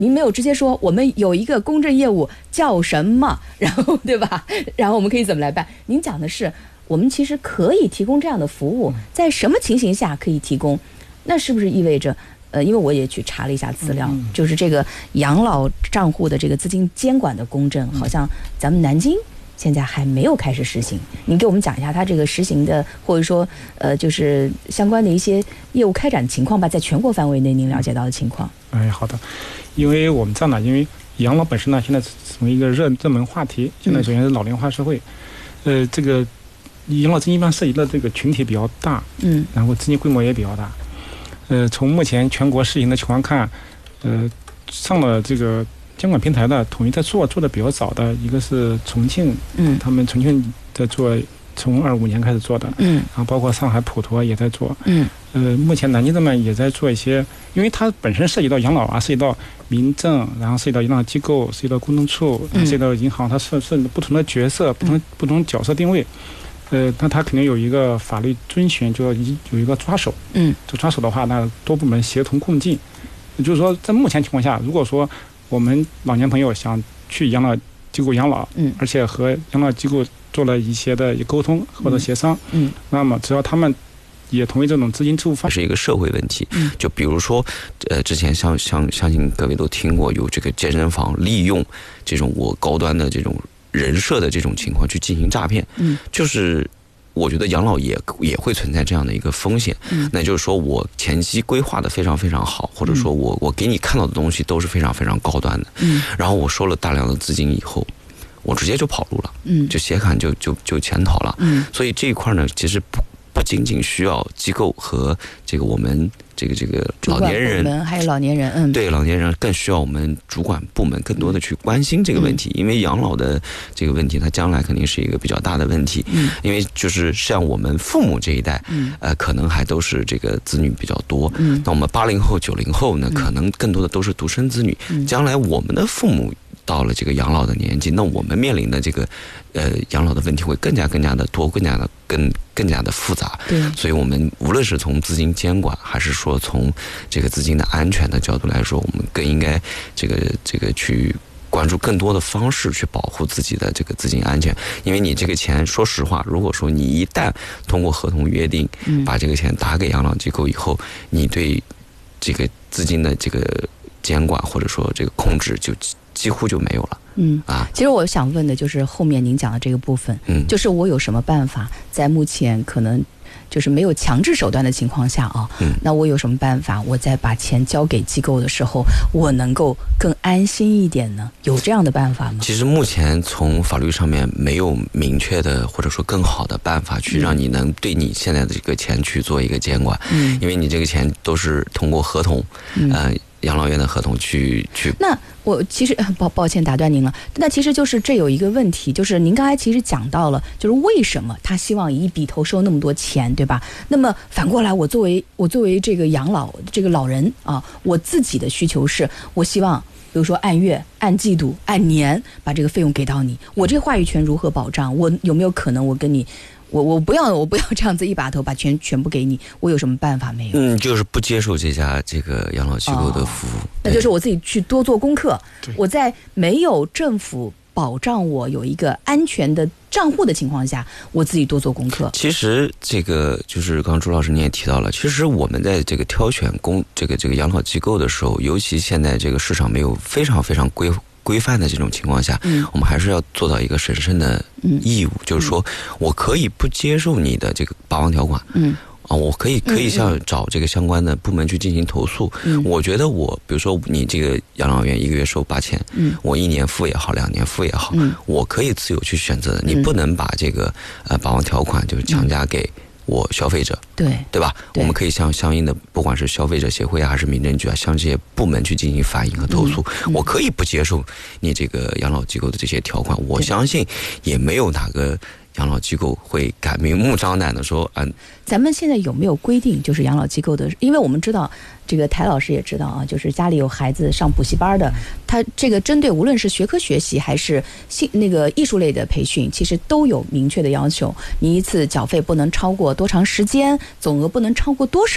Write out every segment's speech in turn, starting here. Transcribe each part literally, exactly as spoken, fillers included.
您没有直接说我们有一个公证业务叫什么，然后对吧？然后我们可以怎么来办？您讲的是我们其实可以提供这样的服务，在什么情形下可以提供？那是不是意味着？呃，因为我也去查了一下资料，嗯、就是这个养老账户的这个资金监管的公证，好像咱们南京现在还没有开始实行。您给我们讲一下它这个实行的，或者说呃，就是相关的一些业务开展情况吧，在全国范围内您了解到的情况。 哎，好的，因为我们这样呢，因为养老本身呢，现在成为一个热热门话题。现在首先是老龄化社会，嗯、呃，这个养老金一般涉及的这个群体比较大，嗯，然后资金规模也比较大。呃，从目前全国试行的情况看，呃，上了这个监管平台的，统一在做做的比较早的一个是重庆，嗯，他们重庆在做，从二五年开始做的，嗯，然后包括上海普陀也在做，嗯，呃，目前南京这边也在做一些，因为它本身涉及到养老啊，涉及到民政，然后涉及到养老机构，涉及到公证处，涉及到银行，它是是不同的角色，不同不同角色定位。呃，那它肯定有一个法律遵循，就有一个抓手。嗯，这抓手的话，那多部门协同共进。也就是说，在目前情况下，如果说我们老年朋友想去养老机构养老，嗯，而且和养老机构做了一些的沟通或者协商，嗯，那么只要他们也同意这种资金支付方式， 是一个社会问题。嗯，就比如说，呃，之前相相相信各位都听过，有这个健身房利用这种我高端的这种人设的这种情况去进行诈骗，嗯，就是我觉得养老也也会存在这样的一个风险，嗯，那就是说我前期规划的非常非常好，或者说我我给你看到的东西都是非常非常高端的，嗯，然后我收了大量的资金以后，我直接就跑路了，嗯，就携款就就就潜逃了，嗯，所以这一块呢，其实不不仅仅需要机构和这个我们这个这个老年人， 还有老年人，嗯， 对老年人更需要我们主管部门更多的去关心这个问题，嗯，因为养老的这个问题，它将来肯定是一个比较大的问题，嗯，因为就是像我们父母这一代，嗯，呃，可能还都是这个子女比较多，嗯，那我们八零后、九零后呢，可能更多的都是独生子女，嗯，将来我们的父母到了这个养老的年纪，那我们面临的这个呃养老的问题会更加更加的多，更加的更更加的复杂。对，所以我们无论是从资金监管，还是说从这个资金的安全的角度来说，我们更应该这个这个去关注更多的方式去保护自己的这个资金安全。因为你这个钱，说实话，如果说你一旦通过合同约定把这个钱打给养老机构以后，你对这个资金的这个监管或者说这个控制就几乎就没有了。嗯啊， 其实我想问的就是后面您讲的这个部分，嗯，就是我有什么办法，在目前可能就是没有强制手段的情况下啊，嗯，那我有什么办法，我在把钱交给机构的时候，我能够更安心一点呢？有这样的办法吗？ 其实目前从法律上面没有明确的或者说更好的办法去让你能对你现在的这个钱去做一个监管，嗯，因为你这个钱都是通过合同，嗯。呃养老院的合同去去， 那我其实抱抱歉打断您了，那其实就是这有一个问题，就是您刚才其实讲到了，就是为什么他希望一笔投收那么多钱，对吧？那么反过来，我作为我作为这个养老这个老人啊，我自己的需求是，我希望比如说按月、按季度、按年把这个费用给到你，我这个话语权如何保障？我有没有可能我跟你？我我不要我不要这样子一把头把钱全部给你，我有什么办法没有？ 嗯，就是不接受这家这个养老机构的服务，哦， 那就是我自己去多做功课。我在没有政府保障我有一个安全的账户的情况下，我自己多做功课。 其实这个就是刚刚朱老师你也提到了，其实我们在这个挑选公这个这个养老机构的时候，尤其现在这个市场没有非常非常规。规范的这种情况下，嗯，我们还是要做到一个神圣的义务，嗯，就是说我可以不接受你的这个霸王条款，嗯，啊，我可以可以向找这个相关的部门去进行投诉。嗯，我觉得我比如说你这个养老院一个月收八千，嗯，我一年付也好，两年付也好，嗯，我可以自由去选择的。你不能把这个呃霸王条款就是强加给我消费者，对对吧？我们可以向相应的，不管是消费者协会啊，还是民政局啊，向这些部门去进行反映和投诉。嗯嗯，我可以不接受你这个养老机构的这些条款，我相信也没有哪个养老机构会敢明目张胆的说，嗯。 咱们现在有没有规定，就是养老机构的？因为我们知道，这个台老师也知道啊，就是家里有孩子上补习班的，他这个针对无论是学科学习还是性那个艺术类的培训，其实都有明确的要求。你一次缴费不能超过多长时间，总额不能超过多少。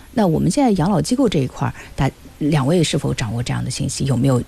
那我们现在养老机构这一块儿，大两位是否掌握这样的信息？有没有